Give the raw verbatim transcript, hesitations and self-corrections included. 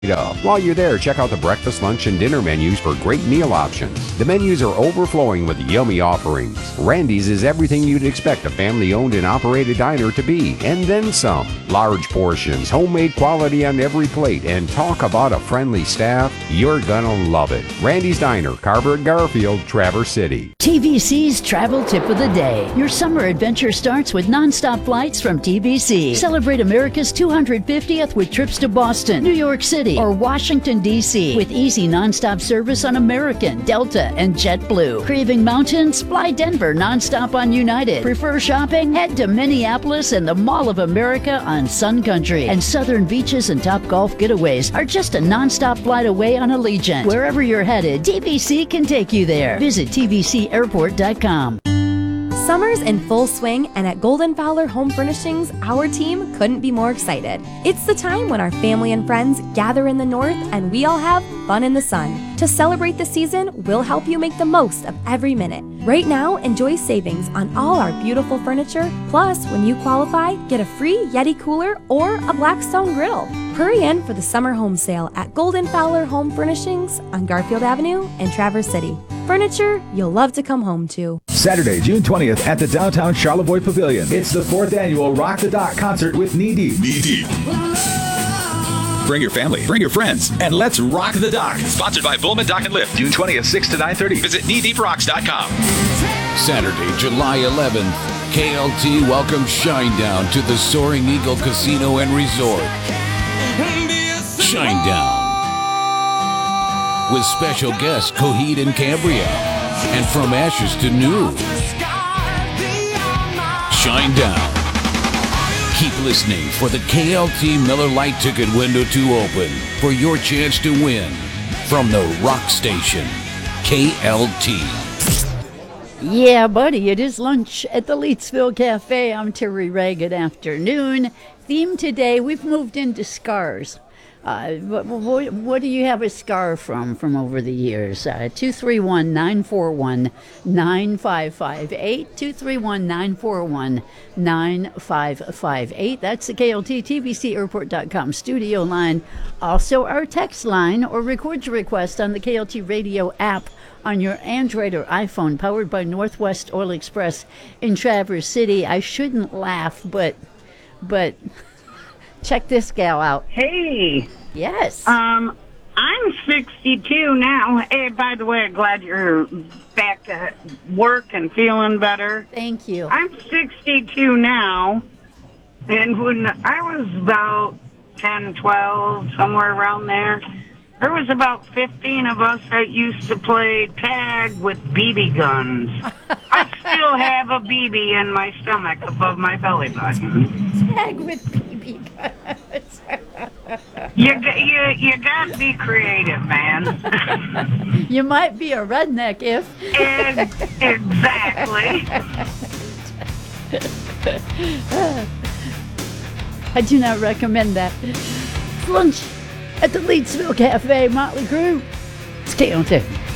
Up. While you're there, check out the breakfast, lunch, and dinner menus for great meal options. The menus are overflowing with yummy offerings. Randy's is everything you'd expect a family-owned and operated diner to be, and then some. Large portions, homemade quality on every plate, and talk about a friendly staff. You're gonna love it. Randy's Diner, Carver at Garfield, Traverse City. T B C's Travel Tip of the Day. Your summer adventure starts with nonstop flights from T B C. Celebrate America's two hundred fiftieth with trips to Boston, New York City, or Washington, D C with easy nonstop service on American, Delta, and JetBlue. Craving mountains? Fly Denver nonstop on United. Prefer shopping? Head to Minneapolis and the Mall of America on Sun Country. And southern beaches and top golf getaways are just a nonstop flight away on Allegiant. Wherever you're headed, T B C can take you there. Visit T B C airport dot com. Summer's in full swing, and at Golden Fowler Home Furnishings, our team couldn't be more excited. It's the time when our family and friends gather in the north and we all have fun in the sun. To celebrate the season, we'll help you make the most of every minute. Right now, enjoy savings on all our beautiful furniture. Plus, when you qualify, get a free Yeti cooler or a Blackstone griddle. Hurry in for the summer home sale at Golden Fowler Home Furnishings on Garfield Avenue in Traverse City. Furniture you'll love to come home to. Saturday, June twentieth at the downtown Charlevoix Pavilion. It's the fourth annual Rock the Dock concert with Knee Deep. Knee Deep. Bring your family, bring your friends, and let's rock the dock. Sponsored by Bullman Dock and Lift. June twentieth, six to nine thirty. Visit knee deep rocks dot com. Saturday, July eleventh, K L T welcomes Shinedown to the Soaring Eagle Casino and Resort. Shinedown. With special guests Coheed and Cambria. And From Ashes to New. Shinedown. Keep listening for the K L T Miller Lite ticket window to open for your chance to win from the Rock Station, K L T. Yeah, buddy, it is lunch at the Leetsville Cafe. I'm Terry Ray. Good afternoon. Theme today, we've moved into scars. Uh, what, what, what do you have a scar from from over the years? Uh, two three one, nine four one, nine five five eight. two three one, nine four one, nine five five eight. That's the K L T T B C airport dot com studio line. Also our text line, or record your request on the K L T radio app on your Android or iPhone, powered by Northwest Oil Express in Traverse City. I shouldn't laugh, but but check this gal out. Hey. Yes. Um, I'm sixty-two now. Hey, by the way, I'm glad you're back to work and feeling better. Thank you. I'm sixty-two now, and when I was about ten, twelve, somewhere around there, there was about fifteen of us that used to play tag with B B guns. I still have a B B in my stomach above my belly button. Tag with B B guns. You, you, you got to be creative, man. You might be a redneck if. Ex- exactly. I do not recommend that. Lunch at the Leetsville Cafe, Motley Crue. It's K L T.